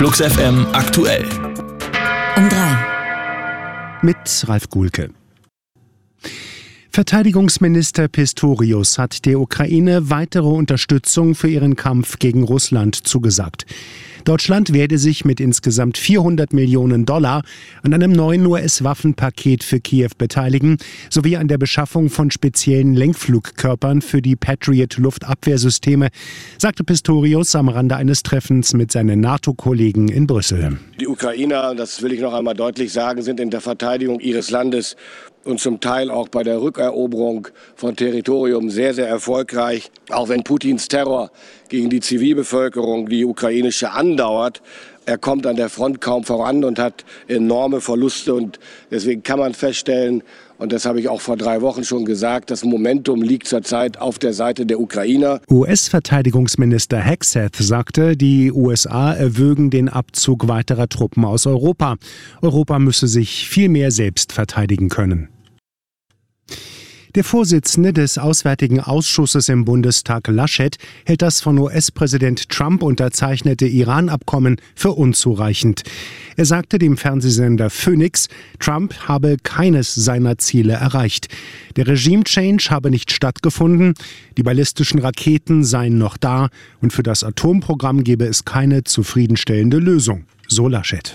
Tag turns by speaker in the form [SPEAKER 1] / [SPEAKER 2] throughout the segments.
[SPEAKER 1] Flux FM aktuell.
[SPEAKER 2] Um 3.
[SPEAKER 3] Mit Ralf Guhlke. Verteidigungsminister Pistorius hat der Ukraine weitere Unterstützung für ihren Kampf gegen Russland zugesagt. Deutschland werde sich mit insgesamt $400 Millionen an einem neuen US-Waffenpaket für Kiew beteiligen, sowie an der Beschaffung von speziellen Lenkflugkörpern für die Patriot-Luftabwehrsysteme, sagte Pistorius am Rande eines Treffens mit seinen NATO-Kollegen in Brüssel.
[SPEAKER 4] Die Ukrainer, das will ich noch einmal deutlich sagen, sind in der Verteidigung ihres Landes und zum Teil auch bei der Rückeroberung von Territorium sehr, sehr erfolgreich. Auch wenn Putins Terror gegen die Zivilbevölkerung, die ukrainische, andauert, er kommt an der Front kaum voran und hat enorme Verluste. Und deswegen kann man feststellen, und das habe ich auch vor 3 Wochen schon gesagt, das Momentum liegt zurzeit auf der Seite der Ukrainer.
[SPEAKER 3] US-Verteidigungsminister Hegseth sagte, die USA erwägen den Abzug weiterer Truppen aus Europa. Europa müsse sich viel mehr selbst verteidigen können. Der Vorsitzende des Auswärtigen Ausschusses im Bundestag, Laschet, hält das von US-Präsident Trump unterzeichnete Iran-Abkommen für unzureichend. Er sagte dem Fernsehsender Phoenix, Trump habe keines seiner Ziele erreicht. Der Regime-Change habe nicht stattgefunden, die ballistischen Raketen seien noch da und für das Atomprogramm gebe es keine zufriedenstellende Lösung, so Laschet.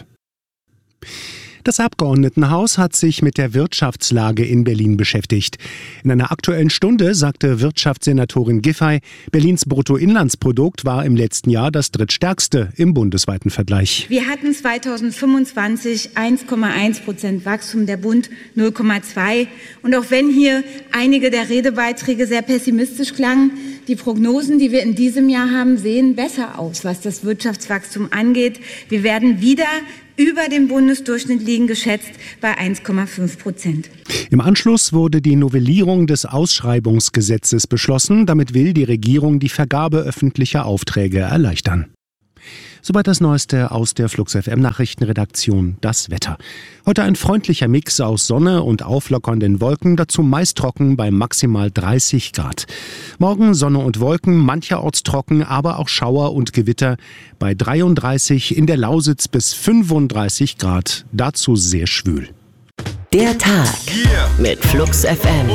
[SPEAKER 3] Das Abgeordnetenhaus hat sich mit der Wirtschaftslage in Berlin beschäftigt. In einer Aktuellen Stunde sagte Wirtschaftssenatorin Giffey, Berlins Bruttoinlandsprodukt war im letzten Jahr das drittstärkste im bundesweiten Vergleich.
[SPEAKER 5] Wir hatten 2025 1,1% Wachstum, der Bund 0,2%. Und auch wenn hier einige der Redebeiträge sehr pessimistisch klangen, die Prognosen, die wir in diesem Jahr haben, sehen besser aus, was das Wirtschaftswachstum angeht. Wir werden wieder über dem Bundesdurchschnitt liegen, geschätzt bei 1,5%.
[SPEAKER 3] Im Anschluss wurde die Novellierung des Ausschreibungsgesetzes beschlossen. Damit will die Regierung die Vergabe öffentlicher Aufträge erleichtern. Soweit das Neueste aus der Flux FM Nachrichtenredaktion, das Wetter. Heute ein freundlicher Mix aus Sonne und auflockernden Wolken, dazu meist trocken bei maximal 30 Grad. Morgen Sonne und Wolken, mancherorts trocken, aber auch Schauer und Gewitter bei 33, in der Lausitz bis 35 Grad, dazu sehr schwül.
[SPEAKER 2] Der Tag mit Flux FM.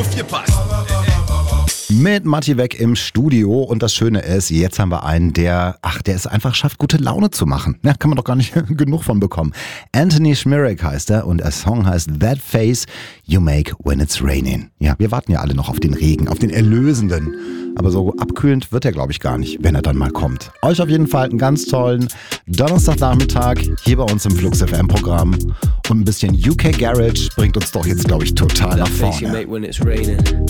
[SPEAKER 6] Mit Matti Weg im Studio und das Schöne ist, jetzt haben wir einen, der es einfach schafft, gute Laune zu machen. Ja, kann man doch gar nicht genug von bekommen. Anthony Schmirek heißt er und der Song heißt That Face You Make When It's Raining. Ja, wir warten ja alle noch auf den Regen, auf den Erlösenden. Aber so abkühlend wird er, glaube ich, gar nicht, wenn er dann mal kommt. Euch auf jeden Fall einen ganz tollen Donnerstagnachmittag hier bei uns im Flux FM Programm. Und ein bisschen UK Garage bringt uns doch jetzt, glaube ich, total nach vorne.